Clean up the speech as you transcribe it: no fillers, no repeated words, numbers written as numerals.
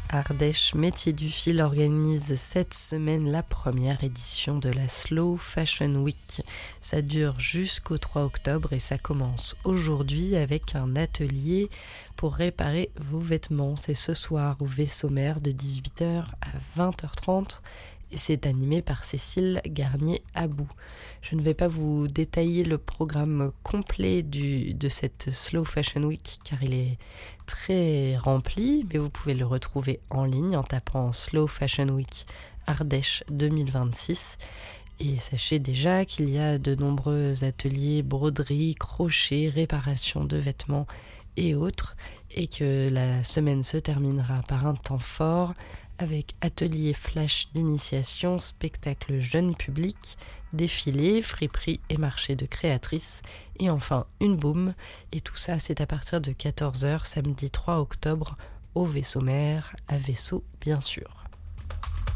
Ardèche Métiers du Fil organise cette semaine la première édition de la Slow Fashion Week. Ça dure jusqu'au 3 octobre et ça commence aujourd'hui avec un atelier pour réparer vos vêtements. C'est ce soir au Vaisseau-Mère de 18h à 20h30 et c'est animé par Cécile Garnier-Abou. Je ne vais pas vous détailler le programme complet de cette Slow Fashion Week car il est très rempli, mais vous pouvez le retrouver en ligne en tapant Slow Fashion Week Ardèche 2026. Et sachez déjà qu'il y a de nombreux ateliers broderie, crochet, réparation de vêtements et autres, et que la semaine se terminera par un temps fort avec atelier flash d'initiation, spectacle jeune public, défilé, friperie et marché de créatrices, et enfin une boum. Et tout ça, c'est à partir de 14h, samedi 3 octobre, au Vaisseau-Mère, à Vaisseau bien sûr.